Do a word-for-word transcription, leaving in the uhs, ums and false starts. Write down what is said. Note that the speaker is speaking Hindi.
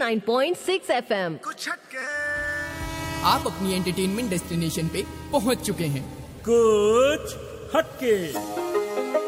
Nine point six F M. कुछ हटके। आप अपनी एंटरटेनमेंट डेस्टिनेशन पे पहुंच चुके हैं। कुछ हटके।